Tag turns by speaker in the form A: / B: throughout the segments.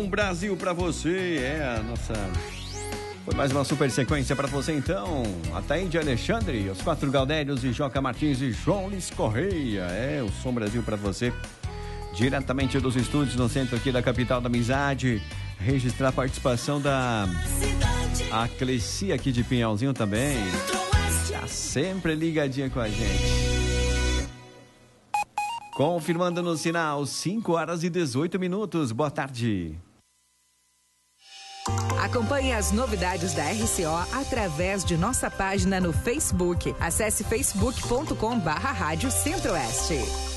A: Som Brasil pra você. Foi mais uma super sequência pra você, então. Ataíde Alexandre, os 4 Gaudérios e Joca Martins e João Luiz Correia. O Som Brasil pra você. Diretamente dos estúdios no centro aqui da capital da amizade. Registrar a participação da Cleci aqui de Pinhalzinho também. Tá sempre ligadinha com a gente. Confirmando no sinal, 5h18. Boa tarde.
B: Acompanhe as novidades da RCO através de nossa página no Facebook. Acesse facebook.com/Rádio Centro-Oeste.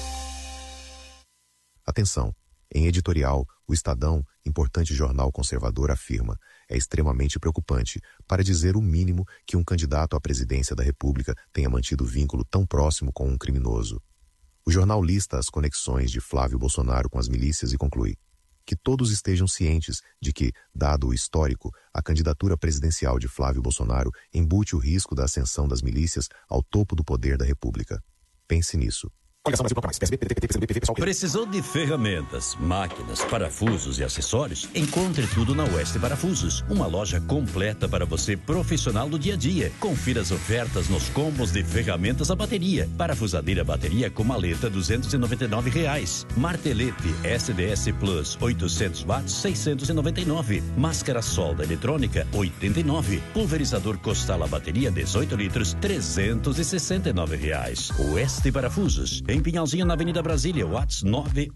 C: Atenção! Em editorial, o Estadão, importante jornal conservador, afirma: é extremamente preocupante, para dizer o mínimo, que um candidato à presidência da República tenha mantido vínculo tão próximo com um criminoso. O jornal lista as conexões de Flávio Bolsonaro com as milícias e conclui: que todos estejam cientes de que, dado o histórico, a candidatura presidencial de Flávio Bolsonaro embute o risco da ascensão das milícias ao topo do poder da República. Pense nisso.
D: Precisou de ferramentas, máquinas, parafusos e acessórios? Encontre tudo na Oeste Parafusos, uma loja completa para você profissional do dia a dia. Confira as ofertas nos combos de ferramentas a bateria. Parafusadeira bateria com maleta R$ 299. Martelete SDS Plus 800 watts 699. Máscara solda eletrônica 89. Pulverizador Costal a bateria 18 litros R$ 369. Oeste Parafusos, em Pinhalzinho, na Avenida Brasília, WhatsApp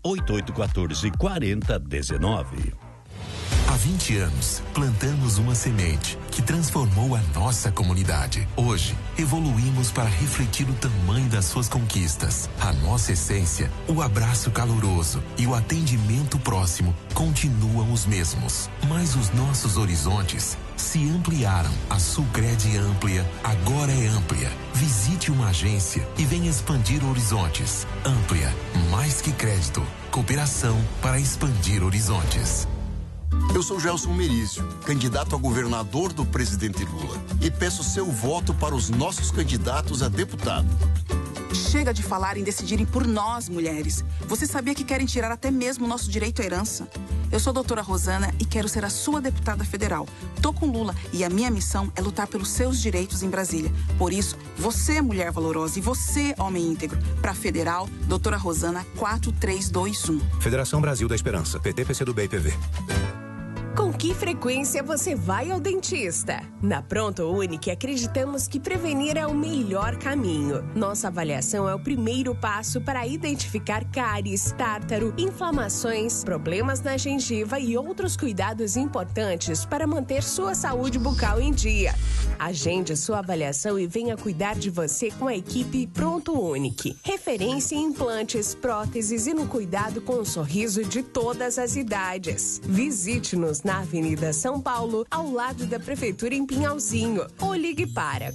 D: 988144019.
E: Há 20 anos, plantamos uma semente que transformou a nossa comunidade. Hoje, evoluímos para refletir o tamanho das suas conquistas. A nossa essência, o abraço caloroso e o atendimento próximo continuam os mesmos. Mas os nossos horizontes se ampliaram. A Sulcred Amplia agora é amplia. Visite uma agência e venha expandir horizontes. Amplia, mais que crédito. Cooperação para expandir horizontes.
F: Eu sou Gelson Merizio, candidato a governador do presidente Lula, e peço seu voto para os nossos candidatos a deputado.
G: Chega de falar em decidirem por nós, mulheres. Você sabia que querem tirar até mesmo o nosso direito à herança? Eu sou a doutora Rosana e quero ser a sua deputada federal. Tô com Lula e a minha missão é lutar pelos seus direitos em Brasília. Por isso, você, mulher valorosa, e você, homem íntegro, para federal, doutora Rosana 4321.
H: Federação Brasil da Esperança, PT, PCdoB e PV.
I: Com que frequência você vai ao dentista? Na Pronto Unique, acreditamos que prevenir é o melhor caminho. Nossa avaliação é o primeiro passo para identificar cáries, tártaro, inflamações, problemas na gengiva e outros cuidados importantes para manter sua saúde bucal em dia. Agende sua avaliação e venha cuidar de você com a equipe Pronto Unique. Referência em implantes, próteses e no cuidado com o sorriso de todas as idades. Visite-nos na Avenida São Paulo, ao lado da Prefeitura em Pinhalzinho. Ou ligue para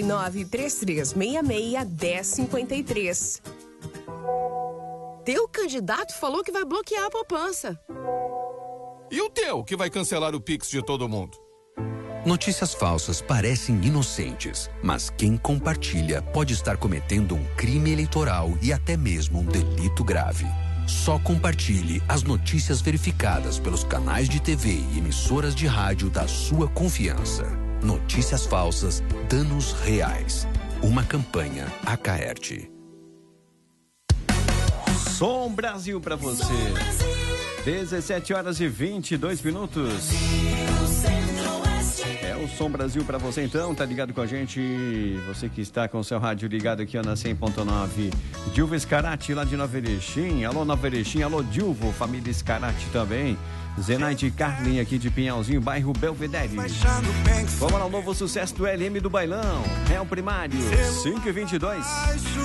I: 49-3366-1053.
J: Teu candidato falou que vai bloquear a poupança.
K: E o teu, que vai cancelar o Pix de todo mundo?
L: Notícias falsas parecem inocentes, mas quem compartilha pode estar cometendo um crime eleitoral e até mesmo um delito grave. Só compartilhe as notícias verificadas pelos canais de TV e emissoras de rádio da sua confiança. Notícias falsas, danos reais. Uma campanha Acaerte.
A: Som Brasil pra você. 17h22. É o Som Brasil pra você, então, tá ligado com a gente? Você que está com o seu rádio ligado aqui, ó, na 100.9. Dilva Scarati, lá de Nova Erechim. Alô, Nova Erechim, alô, Dilvo, família Scarati também. Zenaide Carlin, aqui de Pinhalzinho, bairro Belvedere. Vamos lá, o novo sucesso do LM do Bailão. Réu Primário, 5h22.